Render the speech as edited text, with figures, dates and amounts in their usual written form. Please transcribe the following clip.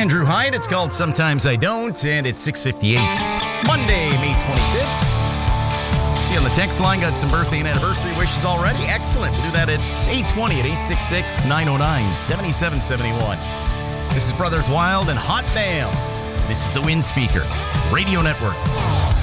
Andrew Hyde. It's called Sometimes I Don't, and it's 6:58. Monday, May 25th. See you on the text line. Got some birthday and anniversary wishes already. Excellent. We'll do that at 8:20 at 866-909-7771. This is Brothers Wild and Hot Damn. This is the Wind Speaker Radio Network.